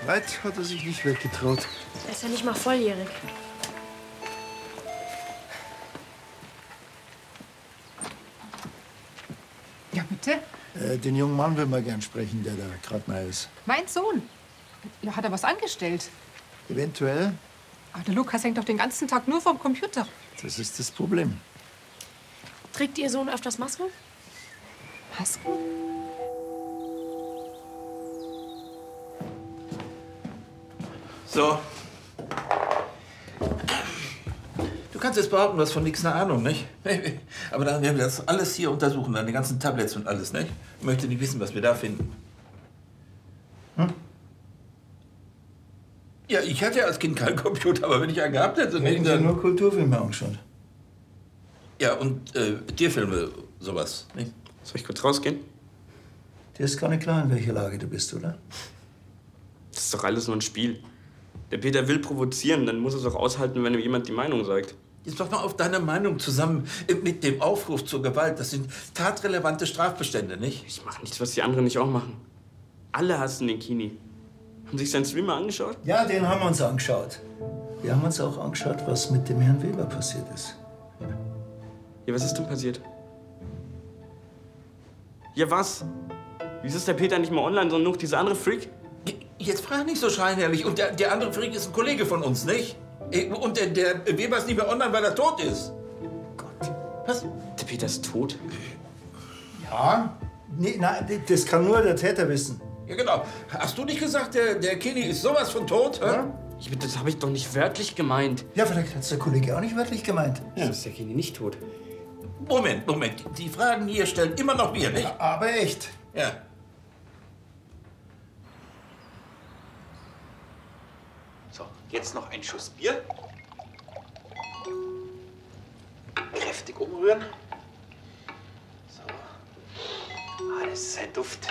Weit hat er sich nicht weggetraut. Er ist ja nicht mal volljährig. Ja, bitte? Den jungen Mann will man gern sprechen, der da gerade mal ist. Mein Sohn. Ja, hat er was angestellt? Eventuell. Aber der Lukas hängt doch den ganzen Tag nur vorm Computer. Das ist das Problem. Trägt Ihr Sohn öfters Maske? Masken? So. Du kannst jetzt behaupten, du hast von nichts eine Ahnung, nicht? Aber dann werden wir das alles hier untersuchen, deine ganzen Tablets und alles, nicht? Ich möchte nicht wissen, was wir da finden. Hm? Ja, ich hatte ja als Kind keinen Computer, aber wenn ich einen gehabt hätte, Hätten Sie nur Kulturfilme angeschaut? Ja, und Tierfilme, sowas, nicht? Soll ich kurz rausgehen? Dir ist gar nicht klar, in welcher Lage du bist, oder? Das ist doch alles nur ein Spiel. Der Peter will provozieren, dann muss er es auch aushalten, wenn ihm jemand die Meinung sagt. Jetzt mach mal auf deine Meinung zusammen mit dem Aufruf zur Gewalt. Das sind tatrelevante Strafbestände, nicht? Ich mache nichts, was die anderen nicht auch machen. Alle hassen den Kini. Haben sich seinen Streamer angeschaut? Ja, den haben wir uns angeschaut. Wir haben uns auch angeschaut, was mit dem Herrn Weber passiert ist. Ja, was ist denn passiert? Ja, was? Wieso ist der Peter nicht mal online, sondern nur dieser andere Freak? Jetzt frag nicht so scheinheilig. Und der andere Freak ist ein Kollege von uns, nicht? Und der Weber ist nicht mehr online, weil er tot ist. Gott. Was? Der Peter ist tot? Ja? Nee, nein, das kann nur der Täter wissen. Ja, genau. Hast du nicht gesagt, der Kini ist sowas von tot? Ja? Das habe ich doch nicht wörtlich gemeint. Ja, vielleicht hat es der Kollege auch nicht wörtlich gemeint. Ja. Ist der Kini nicht tot? Moment. Die Fragen hier stellen immer noch wir, nicht? Aber echt. Ja. So, jetzt noch ein Schuss Bier. Kräftig umrühren. So. Ah, das ist ein Duft.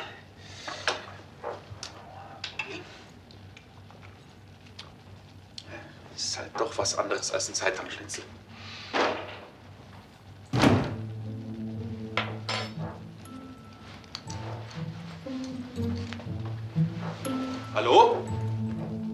Das ist halt doch was anderes als ein Zeitungsschnitzel. Hallo?